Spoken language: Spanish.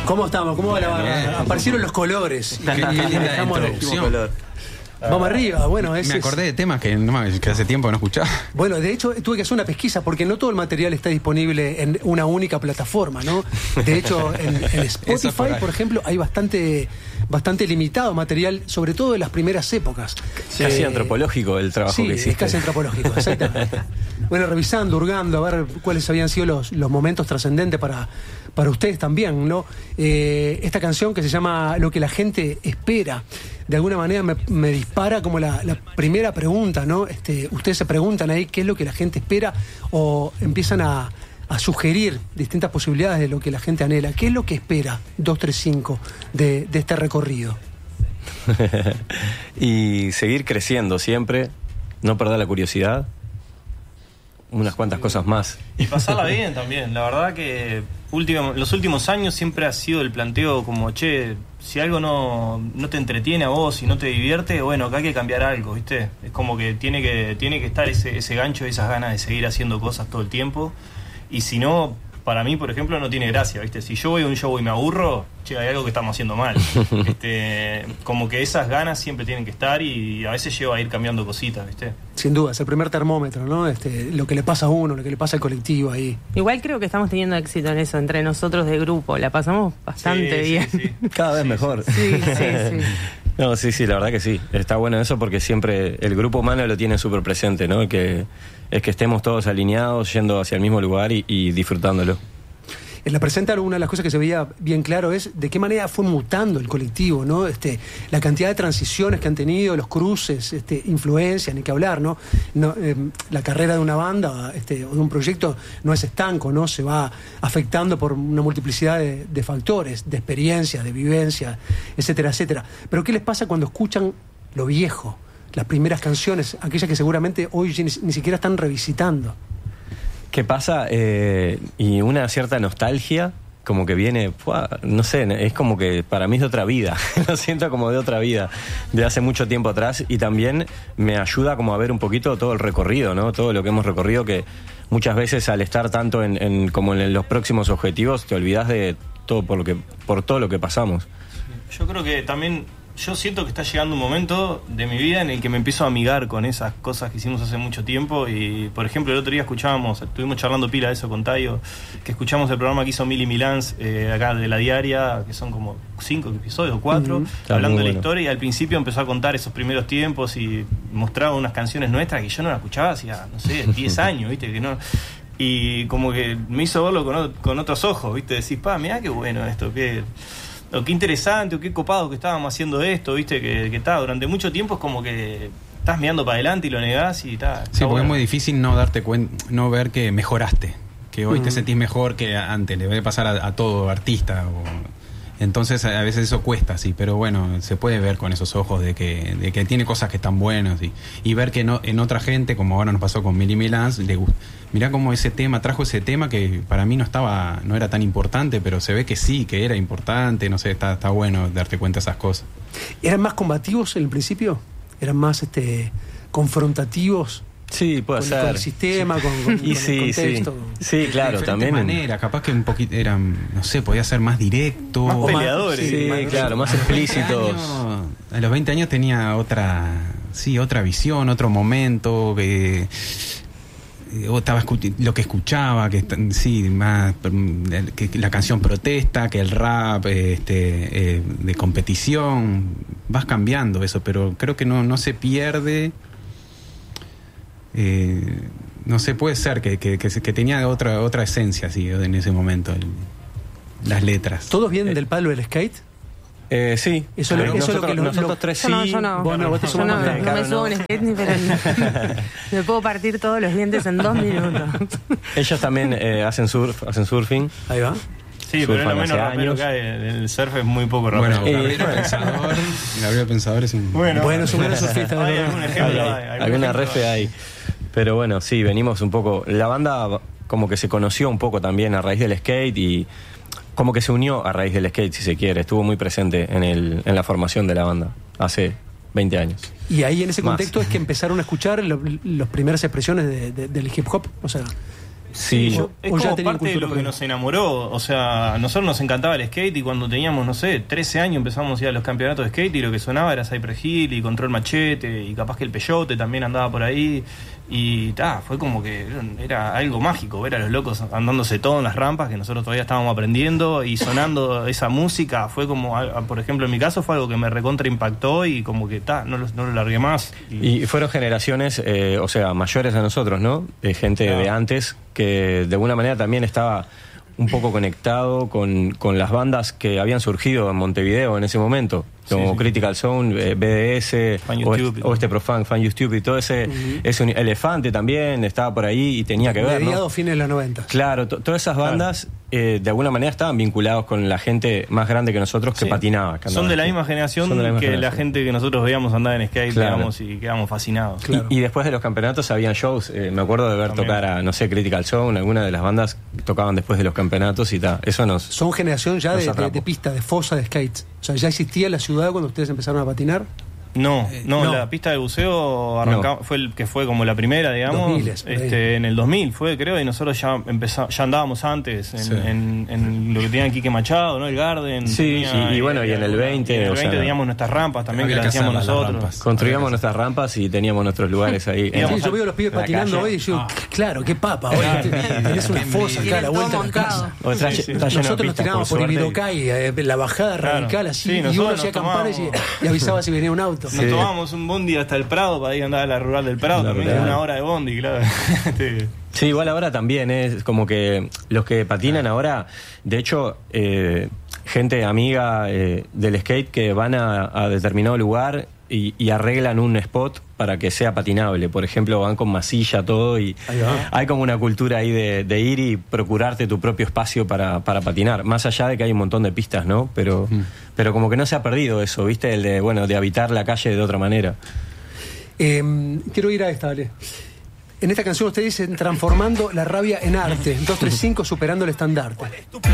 ¿Cómo estamos? ¿Cómo va la banda? Aparecieron los colores. Qué linda introducción. Vamos arriba, bueno, me acordé de temas que hace tiempo no escuchaba. Bueno, de hecho tuve que hacer una pesquisa porque no todo el material está disponible en una única plataforma, ¿no? De hecho, en Spotify, por ejemplo, hay bastante limitado material, sobre todo de las primeras épocas. Casi antropológico el trabajo que hiciste. Es casi antropológico, exactamente. Bueno, revisando, hurgando, a ver cuáles habían sido los momentos trascendentes para ustedes también, ¿no? Esta canción que se llama Lo que la gente espera, de alguna manera me dispara como la primera pregunta, ¿no? Ustedes se preguntan ahí qué es lo que la gente espera o empiezan a sugerir distintas posibilidades de lo que la gente anhela. ¿Qué es lo que espera 235 de este recorrido? Y seguir creciendo siempre, no perder la curiosidad, unas cuantas cosas más. Y pasarla bien también. La verdad que los últimos años siempre ha sido el planteo como, che, si algo no te entretiene a vos y no te divierte, bueno, acá hay que cambiar algo, ¿viste? Es como que tiene que estar ese gancho, esas ganas de seguir haciendo cosas todo el tiempo. Y si no, para mí, por ejemplo, no tiene gracia, ¿viste? Si yo voy a un show y me aburro, che, hay algo que estamos haciendo mal. Como que esas ganas siempre tienen que estar y a veces lleva a ir cambiando cositas, ¿viste? Sin duda, es el primer termómetro, ¿no? Lo que le pasa a uno, lo que le pasa al colectivo ahí. Igual creo que estamos teniendo éxito en eso, entre nosotros de grupo. La pasamos bastante bien. Sí. Cada vez mejor. Sí. No, sí, la verdad que sí. Está bueno eso porque siempre el grupo humano lo tiene súper presente, ¿no? Que estemos todos alineados, yendo hacia el mismo lugar y disfrutándolo. En la presente, una de las cosas que se veía bien claro es de qué manera fue mutando el colectivo, ¿no? La cantidad de transiciones que han tenido, los cruces, influencias, ni que hablar, ¿no? La carrera de una banda o de un proyecto no es estanco, ¿no? Se va afectando por una multiplicidad de factores, de experiencias, de vivencias, etcétera, etcétera. Pero ¿qué les pasa cuando escuchan lo viejo? Las primeras canciones, aquellas que seguramente hoy ni siquiera están revisitando. ¿Qué pasa? Y una cierta nostalgia, como que viene, no sé, es como que para mí es de otra vida. Lo siento como de otra vida, de hace mucho tiempo atrás. Y también me ayuda como a ver un poquito todo el recorrido, ¿no? Todo lo que hemos recorrido, que muchas veces al estar tanto como en los próximos objetivos, te olvidas de todo por todo lo que pasamos. Yo creo que también... Yo siento que está llegando un momento de mi vida en el que me empiezo a amigar con esas cosas que hicimos hace mucho tiempo. Y, por ejemplo, el otro día estuvimos charlando pila de eso con Tayo, que escuchamos el programa que hizo Mili Milans acá de La Diaria, que son como 5 episodios, 4, hablando de la historia. Y al principio empezó a contar esos primeros tiempos y mostraba unas canciones nuestras que yo no las escuchaba hacía, no sé, 10 años, ¿viste? Que no... Y como que me hizo verlo con otros ojos, ¿viste? Decís, mirá qué bueno esto, qué interesante, o qué copado que estábamos haciendo esto, viste, que está durante mucho tiempo es como que estás mirando para adelante y lo negás y está. Sí, porque bueno. Es muy difícil no darte cuenta, no ver que mejoraste, que hoy te sentís mejor que antes, le debe pasar a todo artista entonces a veces eso cuesta, sí, pero bueno, se puede ver con esos ojos de que tiene cosas que están buenas y ver que no, en otra gente, como ahora nos pasó con Mili Milans, mirá cómo trajo ese tema que para mí no era tan importante, pero se ve que sí, que era importante, no sé, está bueno darte cuenta de esas cosas. ¿Eran más combativos en el principio? ¿Eran más confrontativos? Sí, puede ser. Con el sistema, con el contexto. Sí, claro, de también. Manera, capaz que un poquito eran, no sé, podía ser más directo. Más peleadores. Sí, claro, más explícitos. A los 20 años tenía otra visión, otro momento, que estaba lo que escuchaba, más que la canción protesta, que el rap de competición. Vas cambiando eso, pero creo que no se pierde. No sé, puede ser que tenía otra esencia así en ese momento las letras. ¿Todos vienen del palo del skate? Sí. Eso es lo que nosotros tres sí. Yo no. Bueno, vos te Yo no me subo en skate ni pero me puedo partir todos los dientes en 2 minutos. Ellos también hacen surfing. Ahí va. Sí, pero es lo menos rapero que hay. El surf es muy poco rapero. Bueno, Gabriel Pensador es un... Bueno, es un gran surfista. Hay algún ejemplo. Alguna refe hay. Pero bueno, sí, venimos un poco... La banda como que se conoció un poco también a raíz del skate y como que se unió a raíz del skate, si se quiere. Estuvo muy presente en la formación de la banda hace 20 años. Y ahí en ese contexto es que empezaron a escuchar las primeras expresiones del hip hop, o sea... Sí, Es o ya como tenían parte de cultura lo que previa. nos enamoró. O sea, a nosotros nos encantaba el skate y cuando teníamos, no sé, 13 años empezamos a ir a los campeonatos de skate y lo que sonaba era Cypress Hill y Control Machete y capaz que el Peyote también andaba por ahí. Y fue como que era algo mágico ver a los locos andándose todo en las rampas que nosotros todavía estábamos aprendiendo y sonando esa música. Fue como, por ejemplo, en mi caso fue algo que me recontra impactó y como que no lo largué más. Y fueron generaciones, o sea, mayores a nosotros, ¿no? Gente Claro. de antes que de alguna manera también estaba un poco conectado con las bandas que habían surgido en Montevideo en ese momento, como Sí. Critical Zone, BDS, Fan You Stupid. o este Profan, Fan You Stupid, todo ese Elefante también estaba por ahí y tenía que ver, ¿no? Mediados, fines de los 90. Claro, todas esas bandas de alguna manera estaban vinculados con la gente más grande que nosotros que Sí. patinaba. que Son andaba de la en misma skate. generación Son de la misma que la generación. gente que nosotros veíamos andar en skate, Claro. digamos, y quedamos fascinados. Claro. Y después de los campeonatos habían shows. Me acuerdo de ver También. tocar a, no sé, Critical Zone, alguna de las bandas tocaban después de los campeonatos y tal. Eso nos. Son generación ya Nos de atrapó. pista, de fosa de skates. O sea, ya existía la ciudad cuando ustedes empezaron a patinar. No, no. la pista de buceo fue el que fue como la primera, digamos. 2000, por ahí. En el 2000 fue, creo, y nosotros ya andábamos antes Sí. en lo que tenía Quique Machado, ¿no? El Garden. Sí, y bueno, y en el 20, y en el o sea, 20 teníamos nuestras rampas también, que había las que hacíamos hacerlas, las nosotros. rampas. Construíamos nuestras rampas y teníamos nuestros lugares ahí. Íbamos Sí, a- yo veo a los pibes en la patinando calle. hoy y digo, claro, qué papa, hoy tenés una fosa acá a la Tienen vuelta todo de la casa. montado. O está, Sí, sí. está lleno de Nosotros nos pistas, tirábamos por por suerte. Ibidocay, la bajada Claro. radical así, Sí, y nosotros uno hacía nos campanas tomábamos- y avisaba si venía un auto. Nos tomábamos un bondi hasta el Prado para ir a andar a la rural del Prado, La también rural. una hora de bondi, claro. Sí, igual ahora también es como que los que patinan ahora, de hecho, gente amiga del skate que van a determinado lugar y arreglan un spot para que sea patinable. Por ejemplo, van con masilla, todo, y Ahí va. hay como una cultura ahí de ir y procurarte tu propio espacio para patinar. Más allá de que hay un montón de pistas, ¿no? Pero como que no se ha perdido eso, ¿viste? El de habitar la calle de otra manera. Quiero ir a esta, Ale. En esta canción ustedes dicen transformando la rabia en arte. 235 superando el estandarte.